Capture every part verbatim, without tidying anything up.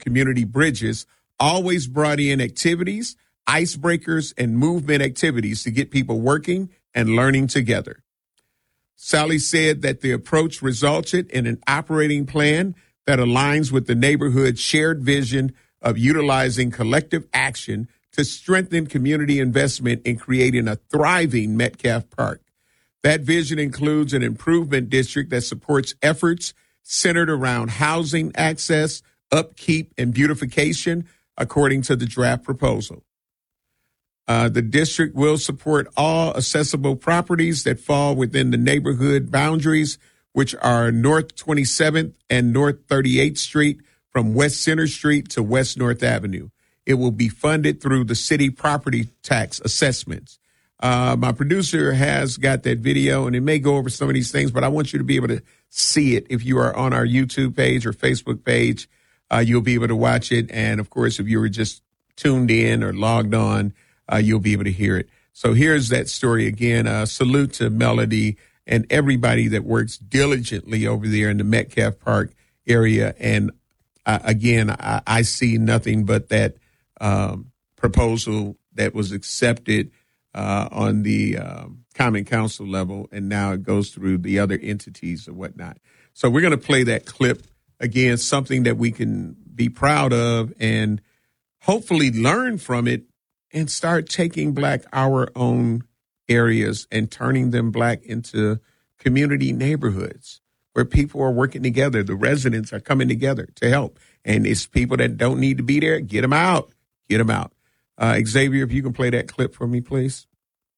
community bridges always brought in activities, icebreakers, and movement activities to get people working and learning together. Sally said that the approach resulted in an operating plan that aligns with the neighborhood's shared vision of utilizing collective action to strengthen community investment in creating a thriving Metcalf Park. That vision includes an improvement district that supports efforts centered around housing access, upkeep, and beautification, according to the draft proposal. Uh, the district will support all accessible properties that fall within the neighborhood boundaries, which are North twenty-seventh and North thirty-eighth Street from West Center Street to West North Avenue. It will be funded through the city property tax assessments. Uh, my producer has got that video, and it may go over some of these things, but I want you to be able to see it. If you are on our YouTube page or Facebook page, uh, you'll be able to watch it. And, of course, if you were just tuned in or logged on, uh, you'll be able to hear it. So here's that story again. Uh, salute to Melody and everybody that works diligently over there in the Metcalf Park area. And, uh, again, I, I see nothing but that um, proposal that was accepted Uh, on the um, Common Council level, and now it goes through the other entities and whatnot. So we're going to play that clip again, something that we can be proud of and hopefully learn from it and start taking black our own areas and turning them black into community neighborhoods where people are working together. The residents are coming together to help. And it's people that don't need to be there. Get them out. Get them out. Uh, Xavier, if you can play that clip for me, please.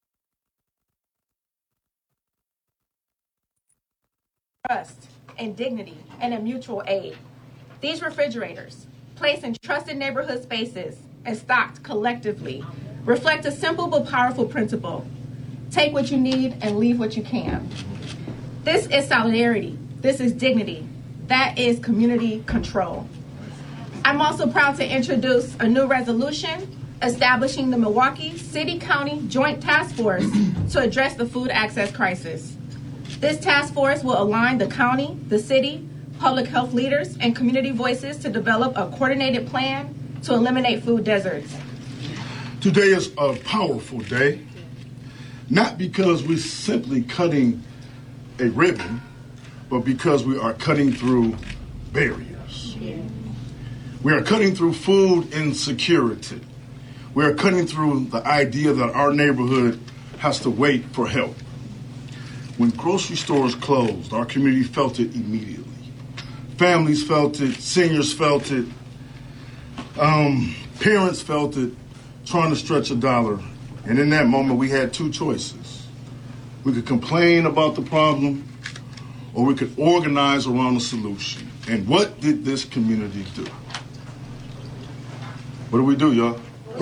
Trust and dignity and a mutual aid. These refrigerators, placed in trusted neighborhood spaces and stocked collectively, reflect a simple but powerful principle. Take what you need and leave what you can. This is solidarity. This is dignity. That is community control. I'm also proud to introduce a new resolution establishing the Milwaukee City-County Joint Task Force to address the food access crisis. This task force will align the county, the city, public health leaders, and community voices to develop a coordinated plan to eliminate food deserts. Today is a powerful day, not because we're simply cutting a ribbon, but because we are cutting through barriers. We are cutting through food insecurity. We are cutting through the idea that our neighborhood has to wait for help. When grocery stores closed, our community felt it immediately. Families felt it, seniors felt it, um, parents felt it, trying to stretch a dollar. And in that moment, we had two choices. We could complain about the problem, or we could organize around a solution. And what did this community do? What do we do, y'all?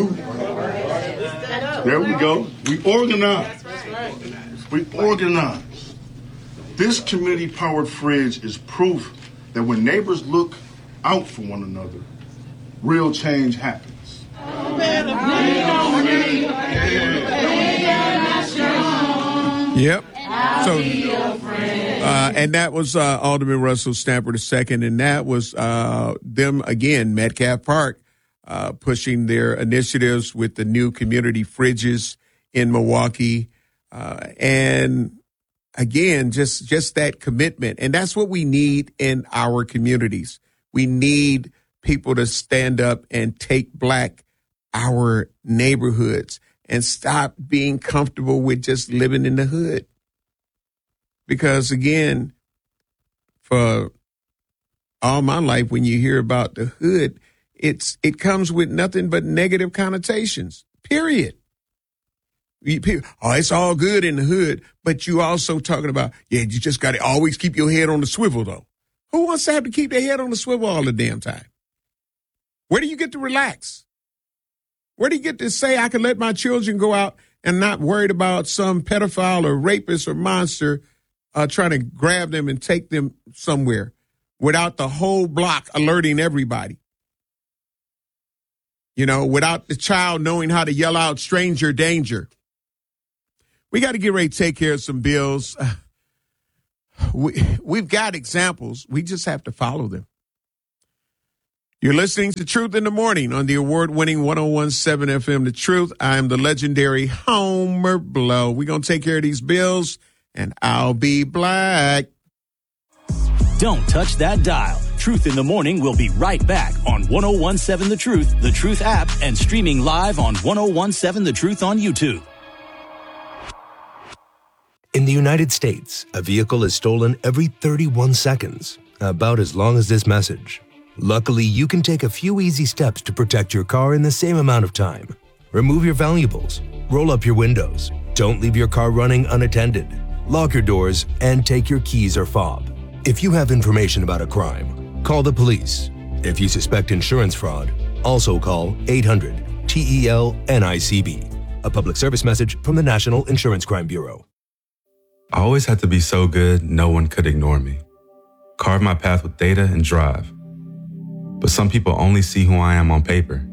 There we go. We organize. We organize. This community-powered fridge is proof that when neighbors look out for one another, real change happens. Yep. So, uh, and that was uh, Alderman Russell Stamper the second, and that was uh, them again, Metcalf Park, uh, pushing their initiatives with the new community fridges in Milwaukee, uh, and again, just just that commitment, and that's what we need in our communities. We need people to stand up and take black our neighborhoods and stop being comfortable with just living in the hood. Because again, for all my life, when you hear about the hood, it's it comes with nothing but negative connotations, period. You, oh, it's all good in the hood, but you also talking about, yeah, you just got to always keep your head on the swivel, though. Who wants to have to keep their head on the swivel all the damn time? Where do you get to relax? Where do you get to say I can let my children go out and not worried about some pedophile or rapist or monster uh, trying to grab them and take them somewhere without the whole block alerting everybody? You know, without the child knowing how to yell out stranger danger. We got to get ready to take care of some bills. We, we've got examples. We just have to follow them. You're listening to Truth in the Morning on the award-winning one oh one point seven F M The Truth. I'm the legendary Homer Blow. We're going to take care of these bills, and I'll be black. Don't touch that dial. Truth in the Morning will be right back on one oh one point seven The Truth, The Truth app, and streaming live on one oh one point seven The Truth on YouTube. In the United States, a vehicle is stolen every thirty-one seconds, about as long as this message. Luckily, you can take a few easy steps to protect your car in the same amount of time. Remove your valuables, roll up your windows, don't leave your car running unattended, lock your doors, and take your keys or fob. If you have information about a crime, call the police. If you suspect insurance fraud, also call eight hundred T E L N I C B. A public service message from the National Insurance Crime Bureau. I always had to be so good, no one could ignore me. Carve my path with data and drive. But some people only see who I am on paper.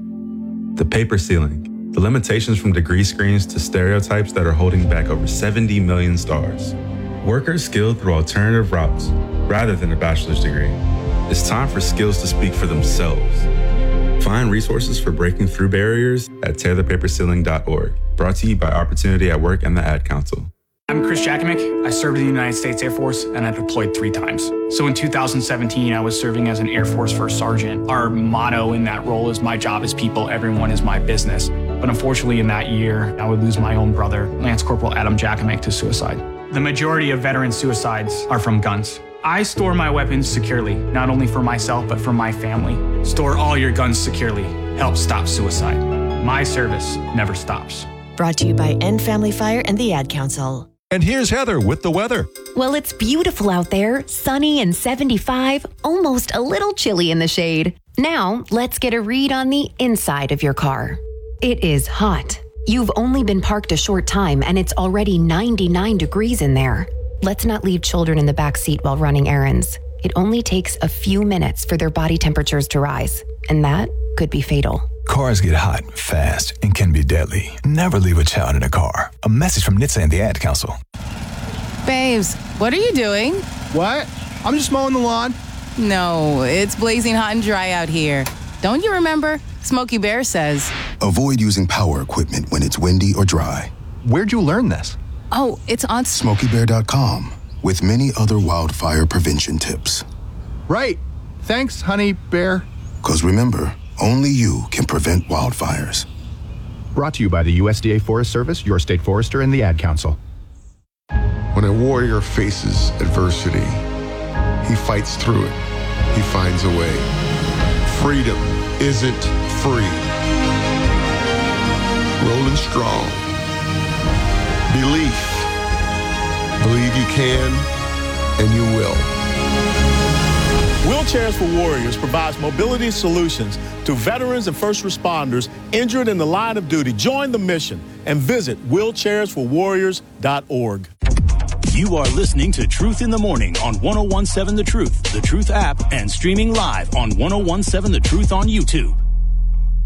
The paper ceiling, the limitations from degree screens to stereotypes that are holding back over seventy million stars. Workers skilled through alternative routes rather than a bachelor's degree. It's time for skills to speak for themselves. Find resources for breaking through barriers at tear the paper ceiling dot org. Brought to you by Opportunity at Work and the Ad Council. I'm Chris Jakovic. I served in the United States Air Force and I deployed three times. So in two thousand seventeen, I was serving as an Air Force First Sergeant. Our motto in that role is my job is people, everyone is my business. But unfortunately in that year, I would lose my own brother, Lance Corporal Adam Jakovic, to suicide. The majority of veteran suicides are from guns. I store my weapons securely, not only for myself, but for my family. Store all your guns securely. Help stop suicide. My service never stops. Brought to you by End Family Fire and the Ad Council. And here's Heather with the weather. Well, it's beautiful out there, sunny and seventy-five, almost a little chilly in the shade. Now, let's get a read on the inside of your car. It is hot. You've only been parked a short time and it's already ninety-nine degrees in there. Let's not leave children in the back seat while running errands. It only takes a few minutes for their body temperatures to rise, and that could be fatal. Cars get hot, fast, and can be deadly. Never leave a child in a car. A message from N H T S A and the Ad Council. Babes, what are you doing? What? I'm just mowing the lawn. No, it's blazing hot and dry out here. Don't you remember? Smokey Bear says, avoid using power equipment when it's windy or dry. Where'd you learn this? Oh, it's on Smokey Bear dot com with many other wildfire prevention tips. Right. Thanks, honey bear. Because remember, only you can prevent wildfires. Brought to you by the U S D A Forest Service, your state forester, and the Ad Council. When a warrior faces adversity, he fights through it. He finds a way. Freedom isn't free. Rolling strong. Belief. Believe you can, and you will. Wheelchairs for Warriors provides mobility solutions to veterans and first responders injured in the line of duty. Join the mission and visit wheelchairs for warriors dot org. You are listening to Truth in the Morning on one oh one point seven The Truth, The Truth app, and streaming live on one oh one point seven The Truth on YouTube.